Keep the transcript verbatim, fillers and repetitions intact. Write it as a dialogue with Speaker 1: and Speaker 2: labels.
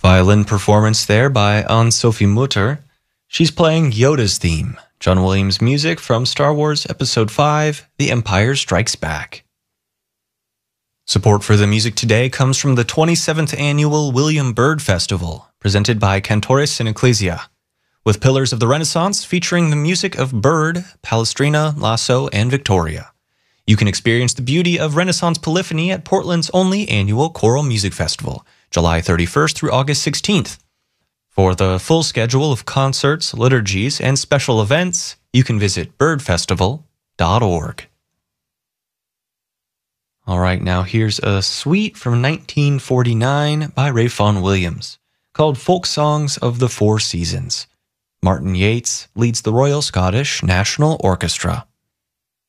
Speaker 1: Violin performance there by Anne-Sophie Mutter. She's playing Yoda's theme, John Williams music from Star Wars Episode five, The Empire Strikes Back. Support for the music today comes from the twenty-seventh Annual William Byrd Festival, presented by Cantores in Ecclesia, with Pillars of the Renaissance featuring the music of Byrd, Palestrina, Lasso, and Victoria. You can experience the beauty of Renaissance polyphony at Portland's only annual choral music festival, July thirty-first through August sixteenth. For the full schedule of concerts, liturgies, and special events, you can visit byrd festival dot org. All right, now here's a suite from nineteen forty-nine by Ralph Vaughan Williams, called Folk Songs of the Four Seasons. Martin Yates leads the Royal Scottish National Orchestra.